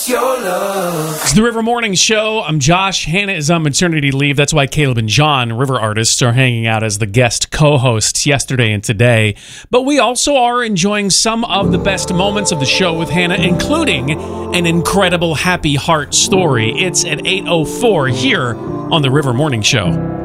It's your love. It's the River Morning Show. I'm Josh. Hannah is on maternity leave. That's why Caleb and John, River artists, are hanging out as the guest co-hosts yesterday and today. But we also are enjoying some of the best moments of the show with Hannah, including an incredible happy heart story. It's at 8:04 here on the River Morning Show.